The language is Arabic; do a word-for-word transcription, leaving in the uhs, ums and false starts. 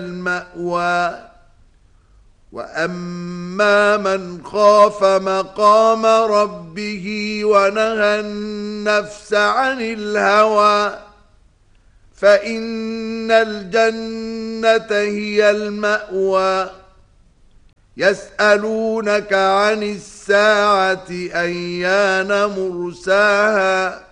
المأوى وأما من خاف مقام ربه ونهى النفس عن الهوى فإن الجنة هي المأوى يسألونك عن الساعة أيان مرساها